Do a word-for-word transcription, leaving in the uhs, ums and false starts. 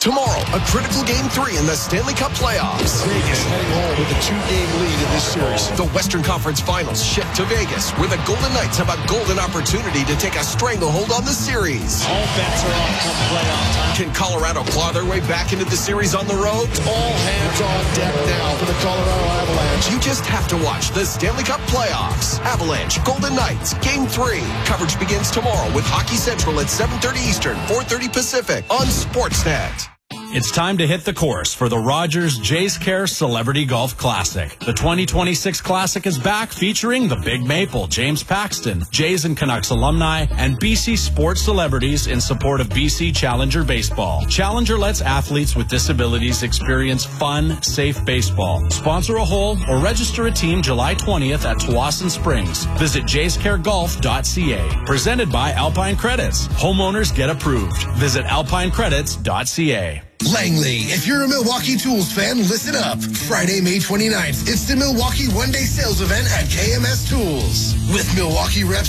Tomorrow, a critical Game three in the Stanley Cup playoffs. Vegas heading home with a two-game lead in this series. The Western Conference Finals shift to Vegas, where the Golden Knights have a golden opportunity to take a stranglehold on the series. All bets are off come playoff time. Can Colorado claw their way back into the series on the road? All hands on deck now for the Colorado Avalanche. You just have to watch the Stanley Cup playoffs. Avalanche, Golden Knights, Game three. Coverage begins tomorrow with Hockey Central at seven thirty Eastern, four thirty Pacific on Sportsnet. It's time to hit the course for the Rogers Jays Care Celebrity Golf Classic. The twenty twenty-six Classic is back, featuring the Big Maple, James Paxton, Jays and Canucks alumni, and B C sports celebrities in support of B C Challenger Baseball. Challenger lets athletes with disabilities experience fun, safe baseball. Sponsor a hole or register a team July twentieth at Tawasin Springs. Visit jays care golf dot c a. Presented by Alpine Credits. Homeowners get approved. Visit alpine credits dot c a. Langley, if you're a Milwaukee Tools fan, listen up. Friday, May twenty-ninth, it's the Milwaukee One-Day Sales Event at K M S Tools. With Milwaukee reps